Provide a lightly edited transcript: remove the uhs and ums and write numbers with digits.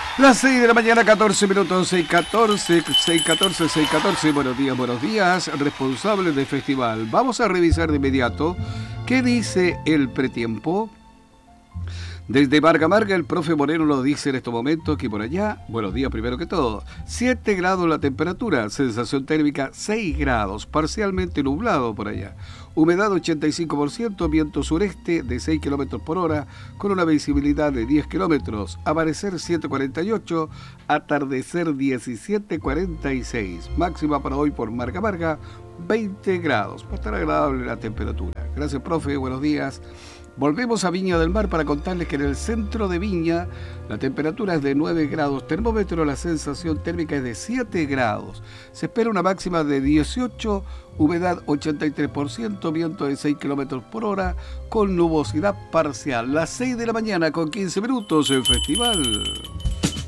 Las 6 de la mañana, 14 minutos, 6:14, 6:14, 6:14. Buenos días, responsables del festival. Vamos a revisar de inmediato qué dice el pretiempo. Desde Marga Marga, el profe Moreno nos dice en estos momentos que por allá, buenos días primero que todo, 7 grados la temperatura, sensación térmica 6 grados, parcialmente nublado por allá. Humedad 85%, viento sureste de 6 kilómetros por hora, con una visibilidad de 10 kilómetros. Amanecer 7:48, atardecer 17:46. Máxima para hoy por Marga Marga, 20 grados. Va a estar agradable la temperatura. Gracias, profe, buenos días. Volvemos a Viña del Mar para contarles que en el centro de Viña la temperatura es de 9 grados termómetro, la sensación térmica es de 7 grados. Se espera una máxima de 18, humedad 83%, viento de 6 kilómetros por hora, con nubosidad parcial. Las 6 de la mañana con 15 minutos en festival.